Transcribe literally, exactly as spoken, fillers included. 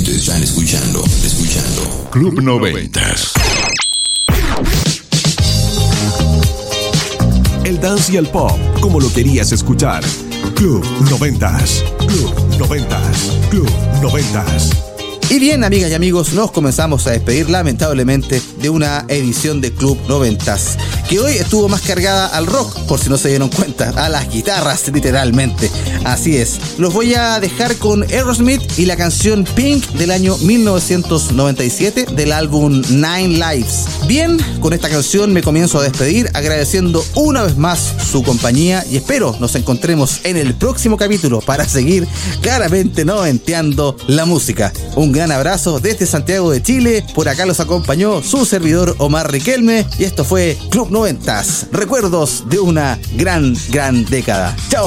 Ustedes están escuchando, escuchando Club Noventas. El dance y el pop, como lo querías escuchar. Club Noventas. Club Noventas. Club Noventas. Y bien, amigas y amigos, nos comenzamos a despedir lamentablemente de una edición de Club Noventas, que hoy estuvo más cargada al rock, por si no se dieron cuenta, a las guitarras literalmente. Así es, los voy a dejar con Aerosmith y la canción Pink del año mil novecientos noventa y siete del álbum Nine Lives. Bien, con esta canción me comienzo a despedir agradeciendo una vez más su compañía y espero nos encontremos en el próximo capítulo para seguir claramente noventeando la música. Un gran abrazo desde Santiago de Chile. Por acá los acompañó su servidor Omar Riquelme y esto fue Club Noventas, recuerdos de una gran, gran década. Chao.